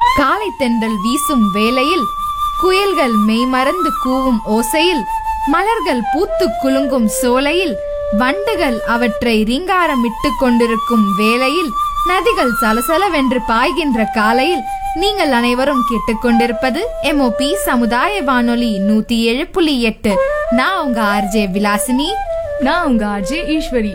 காலை தென்றல் வீசும் வேளையில், குயில்கள் மெய்மறந்து கூவும் ஓசையில், மலர்கள் பூத்து குலுங்கும் சோலையில், வண்டுகள் அவற்றை ரீங்காரமிட்டு கொண்டிருக்கும் வேளையில், நதிகள் சலசலவென்று பாய்கின்ற காலையில், நீங்கள் அனைவரும் கேட்டுக்கொண்டிருப்பது MOP சமுதாய வானொலி 107.8. நான் உங்க RJ விலாசினி. நான் உங்க RJ ஈஸ்வரி.